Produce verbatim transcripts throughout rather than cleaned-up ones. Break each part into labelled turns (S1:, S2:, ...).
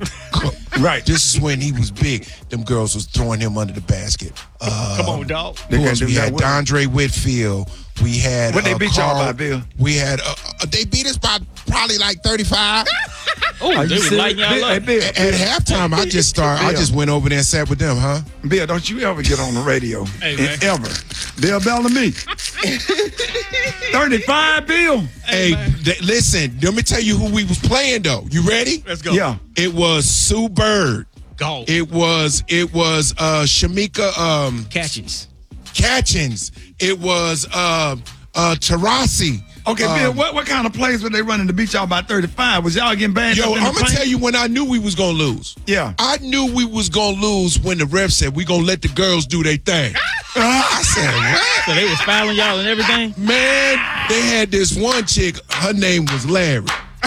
S1: Right. This is when he was big. Them girls was throwing him under the basket. Uh,
S2: Come on, dog.
S1: Who else? We had Dondre Whitfield. We had.
S3: What they
S1: uh,
S3: beat
S1: Carl,
S3: y'all by, Bill?
S1: We had. Uh, uh, they beat us by probably like thirty-five.
S2: Oh, they was lighting y'all
S3: Bill,
S2: up.
S3: hey, Bill,
S1: At, at halftime, I just started. I
S3: Bill.
S1: just went over there and sat with them, huh?
S3: Bill, don't you ever get on the radio.
S2: Hey, man.
S3: Ever. Bill Bellamy. thirty-five, Bill.
S1: Hey, th- listen. Let me tell you who we was playing though. You ready?
S2: Let's go.
S3: Yeah.
S1: It was Sue Bird.
S2: Go.
S1: It was. It was uh, Shamika um,
S2: Catchings.
S1: Catchings. It was uh, uh, Tarasi.
S3: Okay,
S1: Um,
S3: Bill, what, what kind of plays were they running to beat y'all by thirty-five? Was y'all getting banged
S1: Yo,
S3: up in the
S1: I'm gonna
S3: paint?
S1: tell you when I knew we was gonna lose.
S3: Yeah.
S1: I knew we was gonna lose when the ref said we gonna let the girls do their thing. I said, what?
S2: So they was fouling y'all and everything?
S1: Man, they had this one chick. Her name was Larry.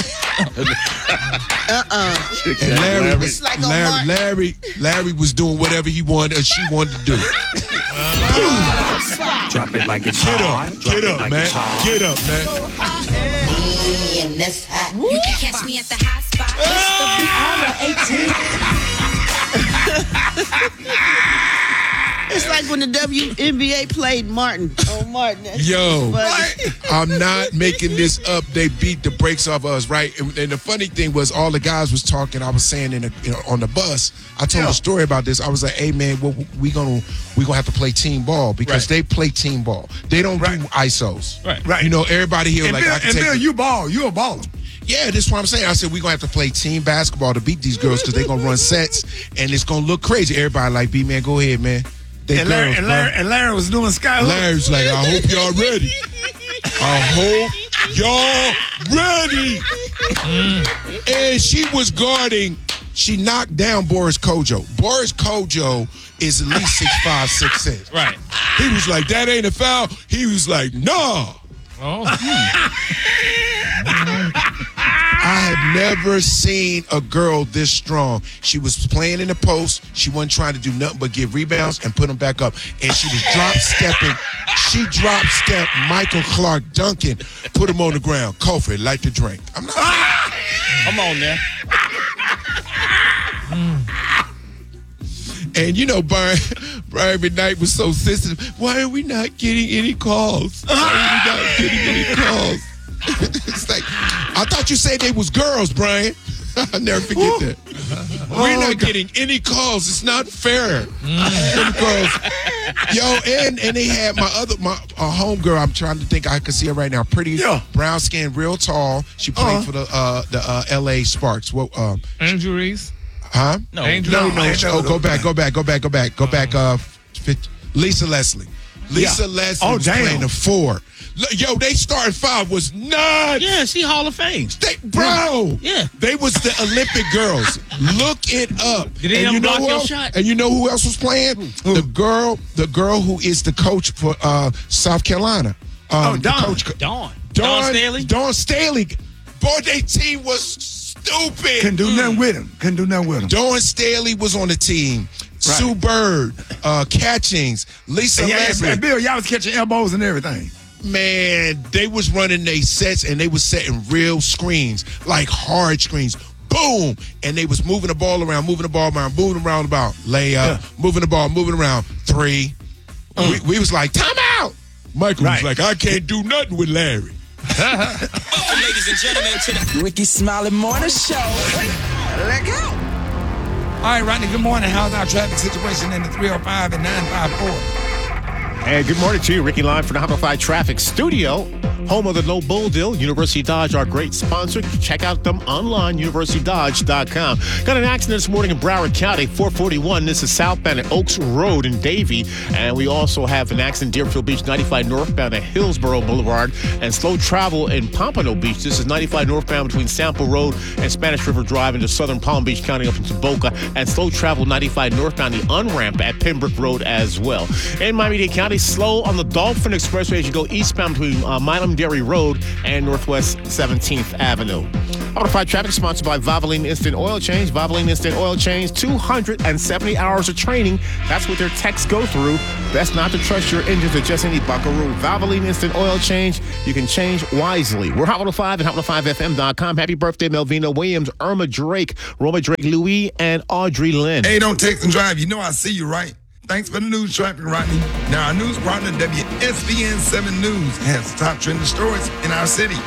S4: Uh-uh.
S1: And Larry,
S4: It's
S1: was,
S4: like a
S1: Larry,
S4: Martin.
S1: Larry, Larry was doing whatever he wanted or she wanted to do.
S5: Drop it like it's
S1: Get
S5: hot.
S1: up,
S5: Drop
S1: get
S5: it
S1: up,
S5: like
S1: man.
S5: it's hot.
S1: Get up, man.
S4: And that's hot.
S6: You can catch me at the hot spot.
S4: It's like when the W N B A played Martin. Oh, Martin. That's
S1: Yo,
S4: funny.
S1: I'm not making this up. They beat the brakes off us, right? And, and the funny thing was, all the guys was talking. I was saying in a, you know, on the bus, I told
S3: Yeah.
S1: a story about this. I was like, "Hey, man, well, we gonna we gonna have to play team ball because
S2: Right.
S1: they play team ball. They don't
S3: Right.
S1: do I S Os,
S2: Right.
S3: Right.
S1: You know, everybody here
S3: And,
S1: like
S3: Bill,
S1: I can
S3: and
S1: take.
S3: Bill,
S1: the-
S3: you ball. You a baller.
S1: Yeah, that's what I'm saying. I said we're gonna have to play team basketball to beat these girls because they're gonna run sets and it's gonna look crazy. Everybody like, B man, go ahead, man. They
S3: And Larry,
S1: girls,
S3: and,
S1: bro.
S3: Larry, and Larry was doing skyhook.
S1: Larry's like, I hope y'all ready. I hope y'all ready. And she was guarding. She knocked down Boris Kojo. Boris Kojo is at least six five, six six.
S2: Right.
S1: He was like, that ain't a foul. He was like, nah.
S2: Oh.
S1: I had never seen a girl this strong. She was playing in the post. She wasn't trying to do nothing but give rebounds and put them back up. And she was drop stepping. She drop stepped Michael Clark Duncan, put him on the ground. Kofi, light the drink. I'm not.
S2: Come on now.
S1: And you know, Brian, Brian McKnight was so sensitive. Why are we not getting any calls? Why are we not getting any calls? It's like, I thought you said they was girls, Brian. I'll never forget that. We're not getting any calls. It's not fair. Them girls. Yo, and and they had my other my uh, homegirl. I'm trying to think. I can see her right now. Pretty
S3: Yeah.
S1: brown skin, real tall. She played
S3: Uh-huh.
S1: for the uh, the uh, L A Sparks. What? Um,
S7: Injuries?
S1: huh?
S2: No.
S7: Angel?
S1: No, no.
S3: Angel-
S1: Oh, go back, go back, go back, go back, go back. Uh, fit- Lisa Leslie. Lisa
S3: Yeah.
S1: Leslie
S3: Oh,
S1: was
S3: damn.
S1: playing the four. L- Yo, they starting five was nuts.
S2: Yeah, she Hall of Fame.
S1: They, bro.
S2: Yeah.
S1: They was the Olympic girls. Look it up.
S2: Did any of
S1: you
S2: them
S1: know
S2: block
S1: who
S2: your
S1: else?
S2: shot?
S1: And you know who else was playing? The girl, the girl who is the coach for uh, South Carolina. Um,
S3: Oh,
S1: the
S3: Dawn.
S1: coach,
S2: Dawn.
S1: Dawn,
S2: Dawn Staley.
S1: Dawn Staley. Boy, their team was stupid.
S3: Couldn't do nothing with him. Couldn't do nothing with him.
S1: Dawn Staley was on the team. Sue Bird, uh, Catchings, Lisa
S3: And yeah,
S1: Leslie.
S3: and Bill, y'all was catching elbows and everything.
S1: Man, they was running their sets and they was setting real screens, like hard screens. Boom! And they was moving the ball around, moving the ball around, moving around about layup,
S3: Yeah.
S1: moving the ball, moving around three. We, we was like, time out. Michael
S3: Right.
S1: was like, I can't do nothing with Larry.
S8: Welcome, ladies and gentlemen, to the
S5: Ricky Smiley Morning Show. Let go.
S3: All right, Rodney, good morning. How's our traffic situation in the three oh five and nine five four?
S9: And good morning to you, Ricky Line from the Humplified Traffic Studio, home of the No Bull Deal. University Dodge, our great sponsor. Check out them online, university dodge dot com. Got an accident this morning in Broward County, four forty-one. This is southbound at Oaks Road in Davie. And we also have an accident Deerfield Beach, ninety-five northbound at Hillsborough Boulevard. And slow travel in Pompano Beach. This is ninety-five northbound between Sample Road and Spanish River Drive into southern Palm Beach County up into Boca. And slow travel ninety-five northbound the on-ramp at Pembroke Road as well. In Miami-Dade County, slow on the Dolphin Expressway as you go eastbound between uh, Milam Dairy Road and Northwest seventeenth Avenue. Modified Traffic sponsored by Valvoline Instant Oil Change. Valvoline Instant Oil Change, two hundred seventy hours of training. That's what their techs go through. Best not to trust your engine to just any buckaroo. Valvoline Instant Oil Change. You can change wisely. We're Hot one oh five and hot one oh five F M dot com. Happy birthday, Melvina Williams, Irma Drake, Roma Drake Louis, and Audrey Lynn.
S3: Hey, don't text and drive. You know I see you, right? Thanks for the news, Traffic Rodney. Now, our news partner, W S B N seven News, has the top trending stories in our city.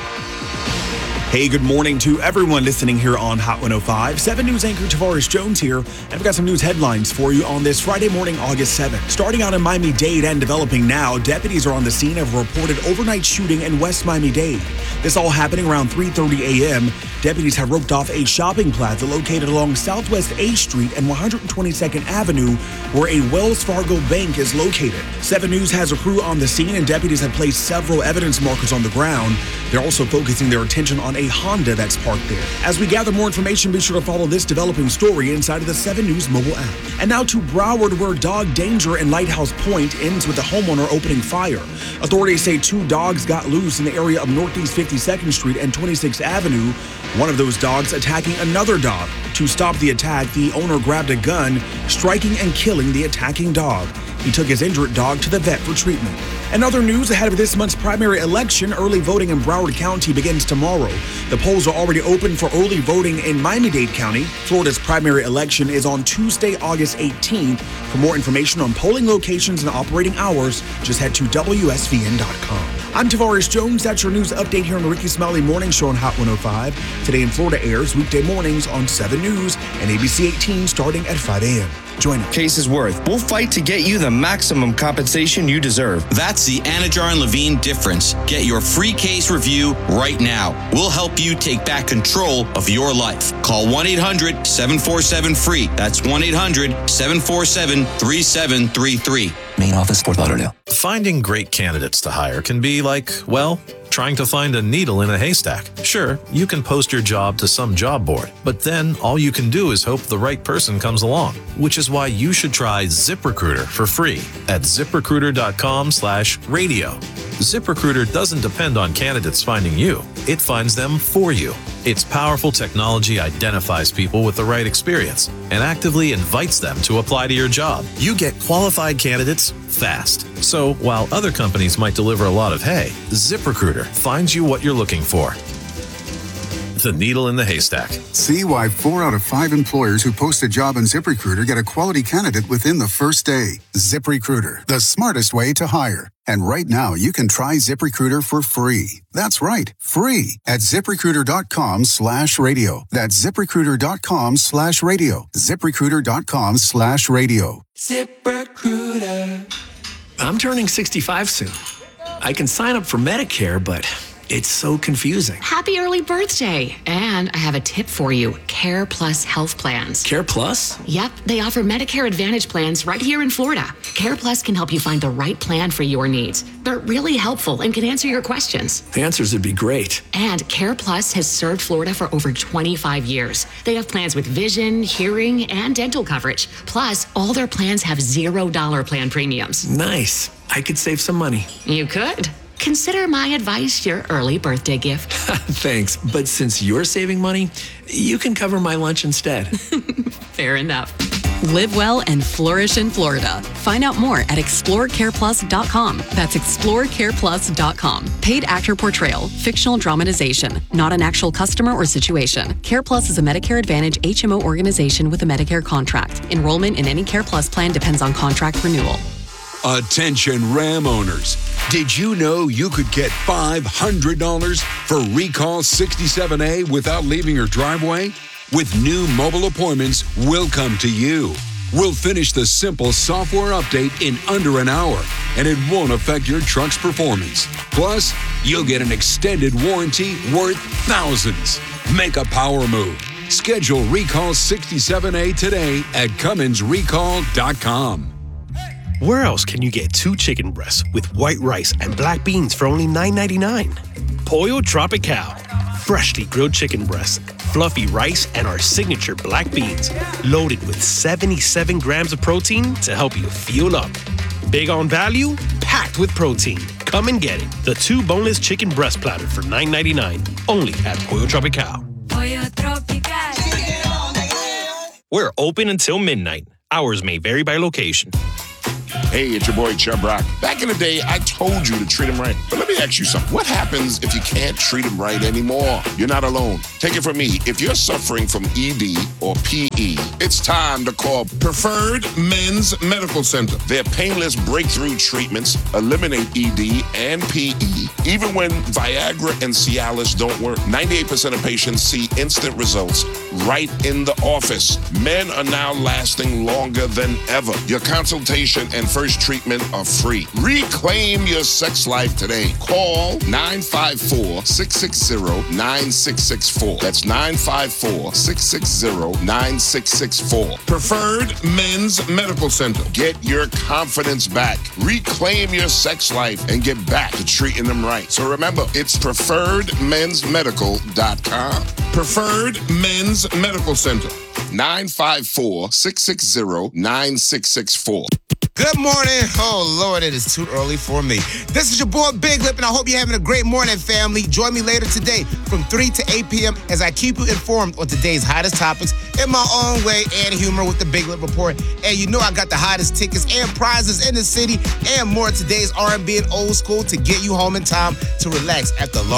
S7: Hey, good morning to everyone listening here on Hot one oh five. seven News anchor Tavares Jones here, and I've got some news headlines for you on this Friday morning, August seventh. Starting out in Miami-Dade and developing now, deputies are on the scene of a reported overnight shooting in West Miami-Dade. This all happening around three thirty a.m. Deputies have roped off a shopping plaza located along Southwest A Street and one hundred twenty-second Avenue, where a Wells Fargo bank is located. seven News has a crew on the scene, and deputies have placed several evidence markers on the ground. They're also focusing their attention on a Honda that's parked there. As we gather more information, be sure to follow this developing story inside of the seven News mobile app. And now to Broward, where dog danger in Lighthouse Point ends with the homeowner opening fire. Authorities say two dogs got loose in the area of Northeast fifty-second Street and twenty-sixth Avenue. One of those dogs attacking another dog. To stop the attack, the owner grabbed a gun, striking and killing the attacking dog. He took his injured dog to the vet for treatment. And other news ahead of this month's primary election, early voting in Broward County begins tomorrow. The polls are already open for early voting in Miami-Dade County. Florida's primary election is on Tuesday, August eighteenth. For more information on polling locations and operating hours, just head to W S V N dot com. I'm Tavares Jones. That's your news update here on the Ricky Smiley Morning Show on Hot one oh five. Today in Florida airs weekday mornings on seven News and A B C eighteen starting at five a.m. Join us.
S10: Case is worth. We'll fight to get you the maximum compensation you deserve.
S8: That's the Anajar and Levine difference. Get your free case review right now. We'll help you take back control of your life. Call one eight hundred seven four seven free. That's one eight hundred seven four seven three seven three three.
S11: Main office, Fort Lauderdale.
S12: Finding great candidates to hire can be like, well, trying to find a needle in a haystack. Sure, you can post your job to some job board, but then all you can do is hope the right person comes along, which is why you should try ZipRecruiter for free at ZipRecruiter.com slash radio. ZipRecruiter doesn't depend on candidates finding you. It finds them for you. Its powerful technology identifies people with the right experience and actively invites them to apply to your job. You get qualified candidates fast. So while other companies might deliver a lot of hay, ZipRecruiter finds you what you're looking for. The needle in the haystack.
S13: See why four out of five employers who post a job on ZipRecruiter get a quality candidate within the first day. ZipRecruiter, the smartest way to hire. And right now, you can try ZipRecruiter for free. That's right, free at ZipRecruiter.com slash radio. That's ZipRecruiter.com slash radio. ZipRecruiter.com slash radio.
S5: ZipRecruiter. I'm turning sixty-five soon. I can sign up for Medicare, but it's so confusing.
S14: Happy early birthday. And I have a tip for you. Care Plus health plans.
S5: Care Plus?
S14: Yep, they offer Medicare Advantage plans right here in Florida. Care Plus can help you find the right plan for your needs. They're really helpful and can answer your questions.
S5: The answers would be great.
S14: And Care Plus has served Florida for over twenty-five years. They have plans with vision, hearing, and dental coverage. Plus, all their plans have zero dollar plan premiums.
S5: Nice. I could save some money.
S14: You could. Consider my advice your early birthday gift.
S5: Thanks, but since you're saving money, you can cover my lunch instead.
S14: Fair enough.
S15: Live well and flourish in Florida. Find out more at explore care plus dot com. That's explore care plus dot com. Paid actor portrayal, fictional dramatization, not an actual customer or situation. Care Plus is a Medicare Advantage H M O organization with a Medicare contract. Enrollment in any Care Plus plan depends on contract renewal.
S16: Attention Ram owners. Did you know you could get five hundred dollars for Recall sixty-seven A without leaving your driveway? With new mobile appointments, we'll come to you. We'll finish the simple software update in under an hour, and it won't affect your truck's performance. Plus, you'll get an extended warranty worth thousands. Make a power move. Schedule Recall sixty-seven A today at Cummins Recall dot com.
S17: Where else can you get two chicken breasts with white rice and black beans for only nine ninety-nine? Pollo Tropical. Freshly grilled chicken breasts, fluffy rice, and our signature black beans. Loaded with seventy-seven grams of protein to help you fuel up. Big on value, packed with protein. Come and get it. The two boneless chicken breast platter for nine ninety-nine. Only at Pollo Tropical.
S6: Pollo
S17: We're open until midnight. Hours may vary by location.
S11: Hey, it's your boy Chubb Rock. Back in the day, I told you to treat him right. But let me ask you something. What happens if you can't treat him right anymore? You're not alone. Take it from me. If you're suffering from E D or P E, it's time to call Preferred Men's Medical Center. Their painless breakthrough treatments eliminate E D and P E, even when Viagra and Cialis don't work. ninety-eight percent of patients see instant results right in the office. Men are now lasting longer than ever. Your consultation and first treatment are free. Reclaim your sex life today. Call nine five four, six six zero, nine six six four. That's nine five four, six six zero, nine six six four. Preferred Men's Medical Center. Get your confidence back. Reclaim your sex life and get back to treating them right. So remember, it's preferred mens medical dot com. Preferred Men's Medical Center. nine five four, six six zero, nine six six four.
S18: Good morning. Oh, Lord, it is too early for me. This is your boy, Big Lip, and I hope you're having a great morning, family. Join me later today from three to eight p.m. as I keep you informed on today's hottest topics in my own way and humor with the Big Lip Report. And you know I got the hottest tickets and prizes in the city and more today's R and B and old school to get you home in time to relax after a long